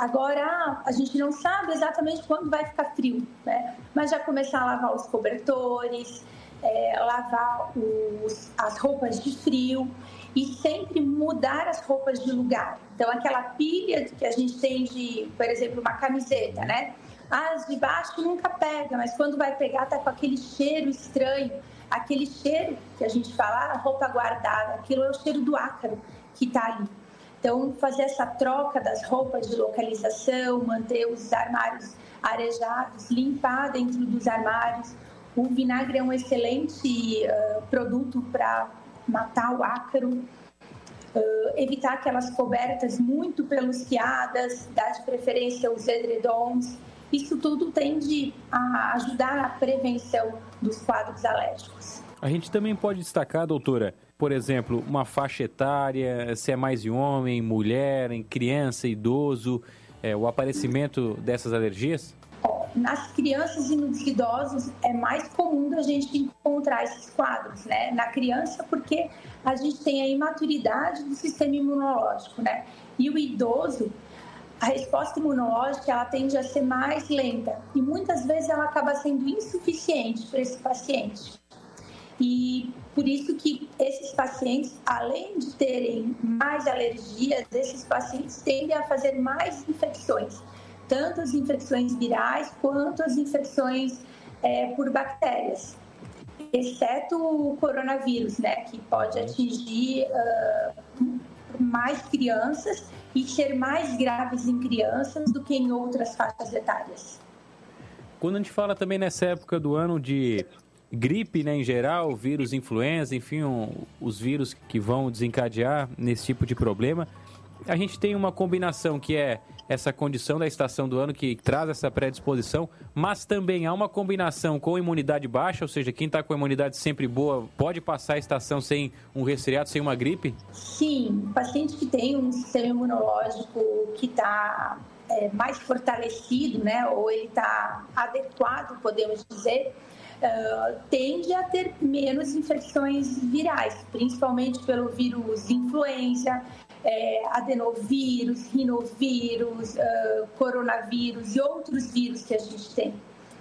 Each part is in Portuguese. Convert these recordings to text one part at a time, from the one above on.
Agora, a gente não sabe exatamente quando vai ficar frio, né? Mas já começar a lavar os cobertores, lavar as roupas de frio e sempre mudar as roupas de lugar. Então, aquela pilha que a gente tem de, por exemplo, uma camiseta, né? As de baixo nunca pega, mas quando vai pegar tá com aquele cheiro estranho, aquele cheiro que a gente fala, a roupa guardada, aquilo é o cheiro do ácaro que tá ali. Então, fazer essa troca das roupas de localização, manter os armários arejados, limpar dentro dos armários. O vinagre é um excelente produto para matar o ácaro. Evitar aquelas cobertas muito pelusqueadas, dar de preferência os edredons. Isso tudo tende a ajudar na prevenção dos quadros alérgicos. A gente também pode destacar, doutora, por exemplo, uma faixa etária, se é mais em homem, mulher, em criança, idoso, o aparecimento dessas alergias? Nas crianças e nos idosos é mais comum da gente encontrar esses quadros, né? Na criança, porque a gente tem a imaturidade do sistema imunológico, né? E o idoso, a resposta imunológica, ela tende a ser mais lenta e muitas vezes ela acaba sendo insuficiente para esse paciente. E por isso que esses pacientes, além de terem mais alergias, esses pacientes tendem a fazer mais infecções, tanto as infecções virais quanto as infecções por bactérias, exceto o coronavírus, né, que pode atingir mais crianças e ser mais graves em crianças do que em outras faixas etárias. Quando a gente fala também nessa época do ano de gripe, né, em geral, vírus influenza, enfim, os vírus que vão desencadear nesse tipo de problema, a gente tem uma combinação que é essa condição da estação do ano que traz essa predisposição, mas também há uma combinação com imunidade baixa, ou seja, quem está com a imunidade sempre boa pode passar a estação sem um resfriado, sem uma gripe? Sim, paciente que tem um sistema imunológico que está mais fortalecido, né, ou ele está adequado, podemos dizer, tende a ter menos infecções virais, principalmente pelo vírus influenza, adenovírus, rinovírus, coronavírus e outros vírus que a gente tem.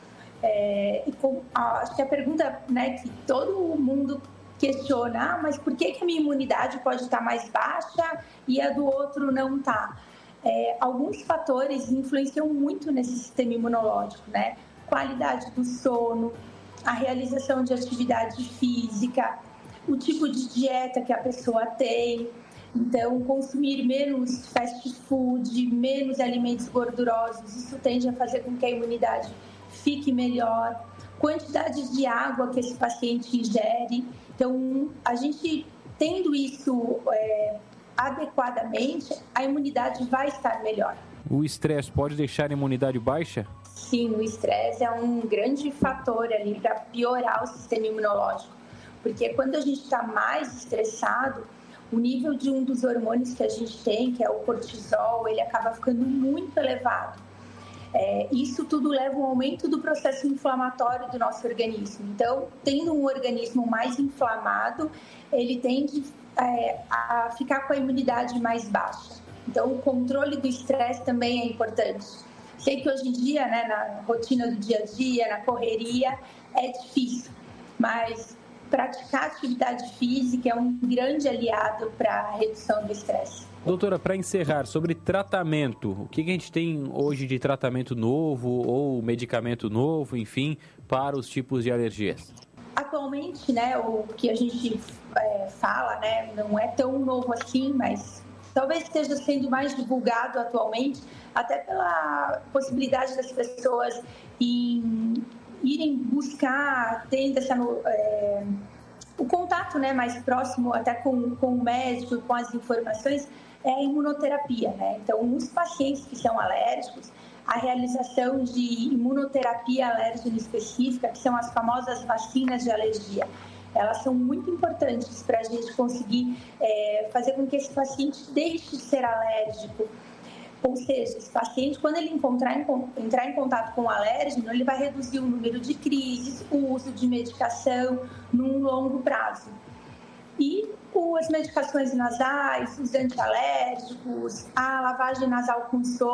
Acho que a pergunta, né, que todo mundo questiona, mas por que a minha imunidade pode estar mais baixa e a do outro não está? Alguns fatores influenciam muito nesse sistema imunológico, né? Qualidade do sono, a realização de atividade física, o tipo de dieta que a pessoa tem. Então, consumir menos fast food, menos alimentos gordurosos, isso tende a fazer com que a imunidade fique melhor. Quantidade de água que esse paciente ingere. Então, a gente tendo isso adequadamente, a imunidade vai estar melhor. O estresse pode deixar a imunidade baixa? Sim, o estresse é um grande fator ali para piorar o sistema imunológico. Porque quando a gente está mais estressado, o nível de um dos hormônios que a gente tem, que é o cortisol, ele acaba ficando muito elevado. Isso tudo leva a um aumento do processo inflamatório do nosso organismo. Então, tendo um organismo mais inflamado, ele tende a ficar com a imunidade mais baixa. Então, o controle do estresse também é importante. Sei que hoje em dia, né, na rotina do dia a dia, na correria, é difícil, mas praticar atividade física é um grande aliado para a redução do estresse. Doutora, para encerrar, sobre tratamento, o que a gente tem hoje de tratamento novo ou medicamento novo, enfim, para os tipos de alergias? Atualmente, né, o que a gente fala, né, não é tão novo assim, mas talvez esteja sendo mais divulgado atualmente, até pela possibilidade das pessoas irem buscar, tendo o contato, né, mais próximo até com o médico, com as informações, é a imunoterapia, né? Então, nos pacientes que são alérgicos, a realização de imunoterapia alérgena específica, que são as famosas vacinas de alergia, elas são muito importantes para a gente conseguir fazer com que esse paciente deixe de ser alérgico. Ou seja, esse paciente, quando ele entrar em contato com o alérgeno, ele vai reduzir o número de crises, o uso de medicação num longo prazo. E as medicações nasais, os antialérgicos, a lavagem nasal com soro,